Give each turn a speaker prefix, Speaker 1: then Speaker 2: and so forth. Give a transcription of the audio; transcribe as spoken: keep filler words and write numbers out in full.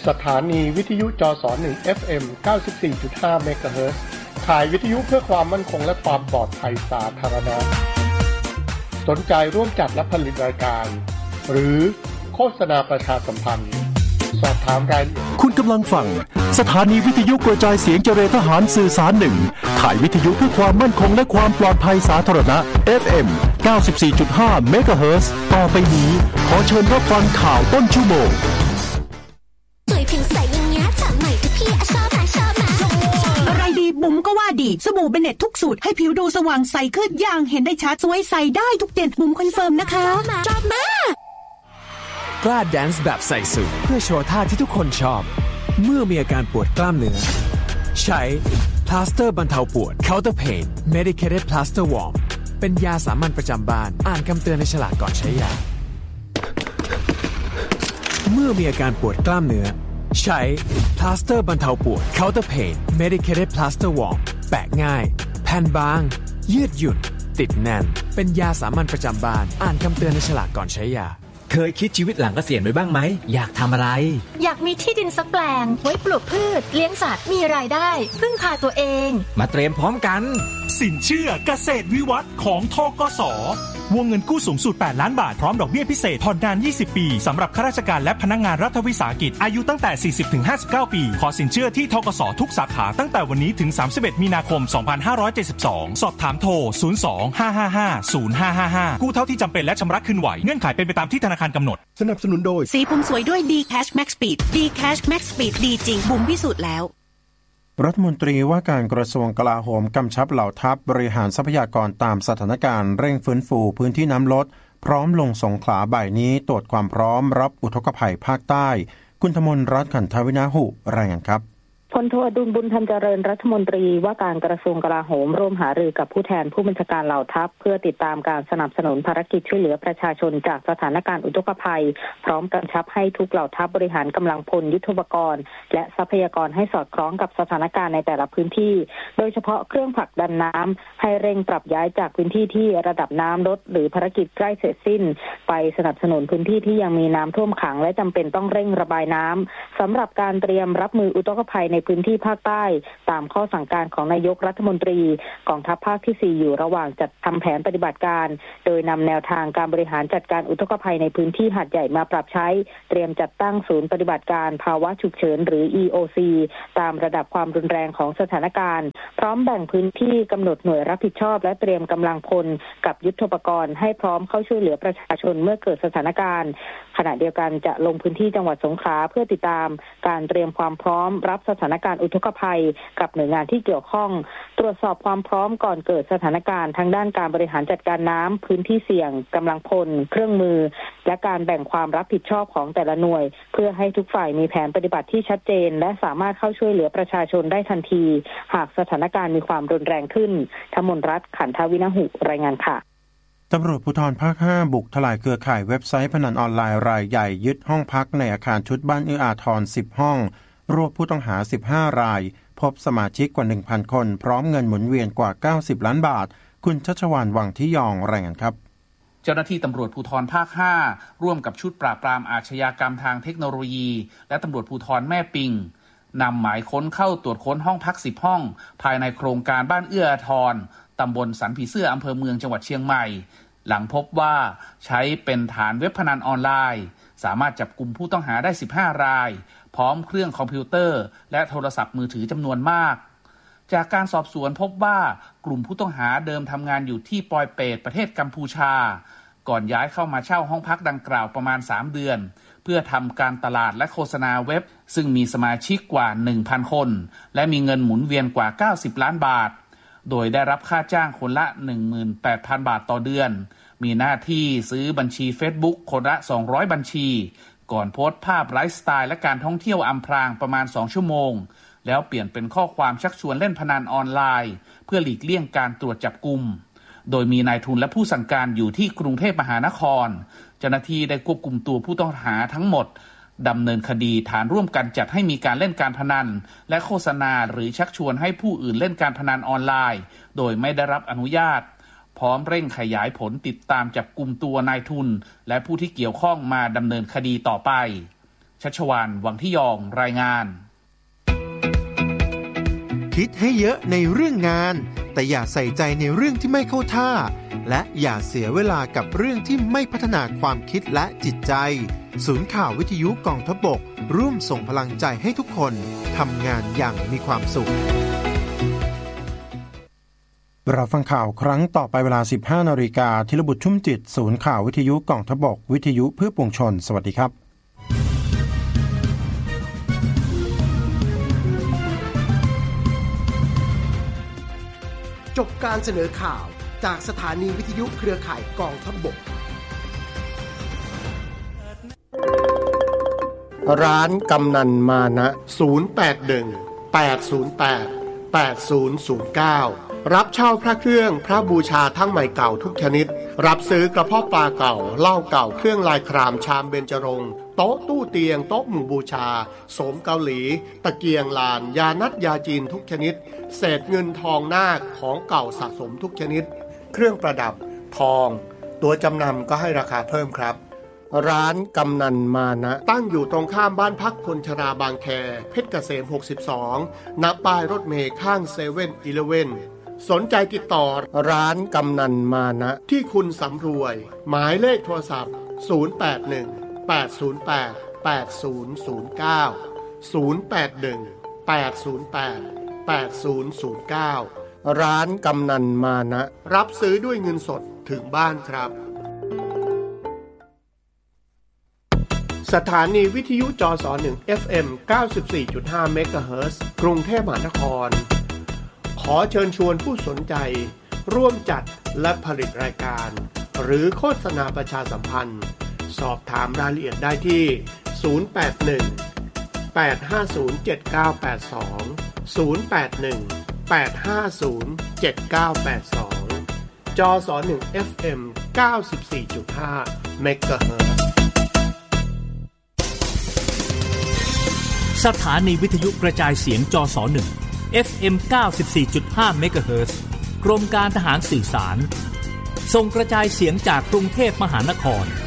Speaker 1: สถานีวิทยุจสหนึ่ง เอฟ เอ็ม เก้าสิบสี่จุดห้า เมกะเฮิรตซ์ขายวิทยุเพื่อความมั่นคงและความปลอดภัยสาธารณะสนใจร่วมจัดและผลิตรายการหรือโฆษณาประชาสัมพันธ์สอบถามรายละเอียด
Speaker 2: คุณกำลังฟังสถานีวิทยุกระจายเสียงเจริญทหารสื่อสารหนึ่งขายวิทยุเพื่อความมั่นคงและความปลอดภัยสาธารณะ เอฟ เอ็ม เก้าสิบสี่จุดห้า เมกะเฮิรตซ์ต่อไปนี้ขอเชิญรับฟังข่าวต้นชั่วโมง
Speaker 3: สวยเพียงใสอย่างเงี้ยจากใหม่ที่พี่ชอบมาชอบมา
Speaker 4: อะไรดีบุ๋มก็ว่าดีสบู่เบเน็ตทุกสูตรให้ผิวดูสว่างใสขึ้นอย่างเห็นได้ชัดสวยใสได้ทุกเดือนบุ๋มคอนเฟิร์มนะคะ
Speaker 3: ชอบมาก
Speaker 5: กล้าแดนซ์แบบใส่สูทเพื่อโชว์ท่าที่ทุกคนชอบเมื่อมีอาการปวดกล้ามเนื้อใช้พลาสเตอร์บรรเทาปวด Counter Pain Medicated Plaster Warm เป็นยาสามัญประจำบ้านอ่านคำเตือนในฉลากก่อนใช้ยาเมื่อมีอาการปวดกล้ามเนื้อใช้พลาสเตอร์บรรเทาปวด Counter Pain Medicated Plaster Warm แปะง่ายแผ่นบางยืดหยุ่นติดแน่นเป็นยาสามัญประจำบ้านอ่านคำเตือนในฉลากก่อนใช้ยา
Speaker 6: เคยคิดชีวิตหลังเกษียณไว้บ้างไหมอยากทำอะไร
Speaker 3: อยากมีที่ดินสักแปลงไว้ปลูกพืชเลี้ยงสัตว์มีรายได้พึ่งพาตัวเอง
Speaker 6: มาเตรียมพร้อมกัน
Speaker 7: สินเชื่อเกษตรวิวัฒน์ของธกส.วงเงินกู้สูงสุดแปดล้านบาทพร้อมดอกเบี้ยพิเศษผ่อนนานยี่สิบปีสำหรับข้าราชการและพนักงานรัฐวิสาหกิจอายุตั้งแต่ สี่สิบถึงห้าสิบเก้า ปีขอสินเชื่อที่ธกส.ทุกสาขาตั้งแต่วันนี้ถึงสามสิบเอ็ดมีนาคมสองพันห้าร้อยเจ็ดสิบสองสอบถามโทรศูนย์ สอง ห้า ห้า ห้า ศูนย์ ห้า ห้า ห้ากู้เท่าที่จำเป็นและชำระคืนไหวเงื่อนไขเป็นไปตามที่ธนาคารกำหนด
Speaker 1: สนับสนุนโดย
Speaker 4: สีผมสวยด้วย D Cash Max Speed D Cash Max Speed ดีจริงบุ๋มพิสูจน์แล้ว
Speaker 2: รัฐมนตรีว่าการกระทรวงกลาโหมกำชับเหล่าทัพบริหารทรัพยากรตามสถานการณ์เร่งฟื้นฟูพื้นที่น้ำลดพร้อมลงสงขลาบ่ายนี้ตรวจความพร้อมรับอุทกภัยภาคใต้คุณธมนต์รัตน์ขันธวินาหุรายงานครับ
Speaker 8: พลโทอดุลบุญทันเจริญรัฐมนตรีว่าการกระทรวงกลาโหมร่วมหารือกับผู้แทนผู้บัญชาการเหล่าทัพเพื่อติดตามการสนับสนุนภารกิจช่วยเหลือประชาชนจากสถานการณ์อุทกภัยพร้อมกำชับให้ทุกเหล่าทัพบริหารกำลังพลยุทโธปกรณ์และทรัพยากรให้สอดคล้องกับสถานการณ์ในแต่ละพื้นที่โดยเฉพาะเครื่องผลักดันน้ำให้เร่งปรับย้ายจากพื้นที่ที่ระดับน้ำลดหรือภารกิจใกล้เสร็จสิ้นไปสนับสนุนพื้นที่ที่ยังมีน้ำท่วมขังและจำเป็นต้องเร่งระบายน้ำสำหรับการเตรียมรับมืออุทกภัยในพื้นที่ภาคใต้ตามข้อสั่งการของนายกรัฐมนตรีกองทัพภาคที่สี่อยู่ระหว่างจัดทำแผนปฏิบัติการโดยนำแนวทางการบริหารจัดการอุทกภัยในพื้นที่หาดใหญ่มาปรับใช้เตรียมจัดตั้งศูนย์ปฏิบัติการภาวะฉุกเฉินหรือ อี โอ ซี ตามระดับความรุนแรงของสถานการณ์พร้อมแบ่งพื้นที่กำหนดหน่วยรับผิดชอบและเตรียมกำลังพลกับยุทโธปกรณ์ให้พร้อมเข้าช่วยเหลือประชาชนเมื่อเกิดสถานการณ์ขณะเดียวกันจะลงพื้นที่จังหวัดสงขลาเพื่อติดตามการเตรียมความพร้อมรับสถานการณ์อุทกภัยกับหน่วยงานที่เกี่ยวข้องตรวจสอบความพร้อมก่อนเกิดสถานการณ์ทางด้านการบริหารจัดการน้ำพื้นที่เสี่ยงกำลังพลเครื่องมือและการแบ่งความรับผิดชอบของแต่ละหน่วยเพื่อให้ทุกฝ่ายมีแผนปฏิบัติที่ชัดเจนและสามารถเข้าช่วยเหลือประชาชนได้ทันทีหากสถานการณ์มีความรุนแรงขึ้นธมนต์รัตน์ขันธวินาหุรายงานค่ะ
Speaker 2: ตำรวจภูธรภาคห้าบุกทลายเครือข่ายเว็บไซต์พนันออนไลน์รายใหญ่ยึดห้องพักในอาคารชุดบ้านเอื้ออาทรสิบห้องรวบผู้ต้องหาสิบห้ารายพบสมาชิกกว่า หนึ่งพัน คนพร้อมเงินหมุนเวียนกว่าเก้าสิบล้านบาทคุณชัชวาลวังทิยองรายงานครับ
Speaker 9: เจ้าหน้าที่ตำรวจภูธรภาคห้าร่วมกับชุดปราบปรามอาชญากรรมทางเทคโนโลยีและตำรวจภูธรแม่ปิงนำหมายค้นเข้าตรวจค้นห้องพักสิบห้องภายในโครงการบ้านเอื้ออาทรตำบลสันผีเสื้ออำเภอเมืองจังหวัดเชียงใหม่หลังพบว่าใช้เป็นฐานเว็บพนันออนไลน์สามารถจับกุมผู้ต้องหาได้สิบห้ารายพร้อมเครื่องคอมพิวเตอร์และโทรศัพท์มือถือจำนวนมากจากการสอบสวนพบว่ากลุ่มผู้ต้องหาเดิมทำงานอยู่ที่ปอยเปตประเทศกัมพูชาก่อนย้ายเข้ามาเช่าห้องพักดังกล่าวประมาณสามเดือนเพื่อทำการตลาดและโฆษณาเว็บซึ่งมีสมาชิกกว่า หนึ่งพัน คนและมีเงินหมุนเวียนกว่าเก้าสิบล้านบาทโดยได้รับค่าจ้างคนละ หนึ่งหมื่นแปดพัน บาทต่อเดือนมีหน้าที่ซื้อบัญชี Facebook คนละสองร้อยบัญชีก่อนโพสต์ภาพไลฟ์สไตล์และการท่องเที่ยวอำพรางประมาณสองชั่วโมงแล้วเปลี่ยนเป็นข้อความชักชวนเล่นพนันออนไลน์เพื่อหลีกเลี่ยงการตรวจจับกุมโดยมีนายทุนและผู้สั่งการอยู่ที่กรุงเทพมหานครเจ้าหน้าที่ได้ควบคุมตัวผู้ต้องหาทั้งหมดดำเนินคดีฐานร่วมกันจัดให้มีการเล่นการพนันและโฆษณาหรือชักชวนให้ผู้อื่นเล่นการพนันออนไลน์โดยไม่ได้รับอนุญาตพร้อมเร่งขยายผลติดตามจับกุมตัวนายทุนและผู้ที่เกี่ยวข้องมาดำเนินคดีต่อไปชัชวาล วังทิยองรายงาน
Speaker 2: คิดให้เยอะในเรื่องงานแต่อย่าใส่ใจในเรื่องที่ไม่เข้าท่าและอย่าเสียเวลากับเรื่องที่ไม่พัฒนาความคิดและจิตใจศูนย์ข่าววิทยุกองทัพบกร่วมส่งพลังใจให้ทุกคนทำงานอย่างมีความสุขเราฟังข่าวครั้งต่อไปเวลา สิบห้านาฬิกา ธีรบุตรชุ่มจิตศูนย์ข่าววิทยุกองทัพบกวิทยุเพื่อปวงชนสวัสดีครับ
Speaker 10: จบการเสนอข่าวจากสถานีวิทยุเครือข่ายกองทัพบก
Speaker 1: ร้านกำนันมานะศูนย์ แปด หนึ่ง แปด ศูนย์ แปด แปด ศูนย์ ศูนย์ เก้ารับเช่าพระเครื่องพระบูชาทั้งใหม่เก่าทุกชนิดรับซื้อกระเพาะปลาเก่าเหล้าเก่าเครื่องลายครามชามเบญจรงค์โต๊ะตู้เตียงโต๊ะหมู่บูชาโสมเกาหลีตะเกียงลานยานัดยาจีนทุกชนิดเศษเงินทองนาคของเก่าสะสมทุกชนิดเครื่องประดับทองตัวจำนำก็ให้ราคาเพิ่มครับร้านกำนันมานะตั้งอยู่ตรงข้ามบ้านพักคนชราบางแคเพชรเกษมหกสิบสองณป้ายรถเมล์ข้างเซเว่นอีเลฟเว่นสนใจติดต่อร้านกำนันมานะที่คุณสำรวยหมายเลขโทรศัพท์ศูนย์ แปด หนึ่ง แปด ศูนย์ แปด แปด ศูนย์ ศูนย์ เก้า ศูนย์ แปด หนึ่ง แปด ศูนย์ แปด แปด ศูนย์ ศูนย์ เก้าร้านกำนันมานะรับซื้อด้วยเงินสดถึงบ้านครับสถานีวิทยุจสหนึ่ง เอฟ เอ็ม เก้าสิบสี่จุดห้า เมกะเฮิรตซ์กรุงเทพมหานครขอเชิญชวนผู้สนใจร่วมจัดและผลิตรายการหรือโฆษณาประชาสัมพันธ์สอบถามรายละเอียดได้ที่ศูนย์ แปด หนึ่ง แปด ห้า ศูนย์ เจ็ด เก้า แปด สอง ศูนย์ แปด หนึ่ง แปด ห้า ศูนย์ เจ็ด เก้า แปด สองจสหนึ่ง เอฟ เอ็ม เก้าสิบสี่จุดห้า เมกะเฮิรตซ์
Speaker 11: สถานีวิทยุกระจายเสียงจสหนึ่ง เอฟ เอ็ม เก้าสิบสี่จุดห้า เมกะเฮิรตซ์ กรมการทหารสื่อสารส่งกระจายเสียงจากกรุงเทพมหานคร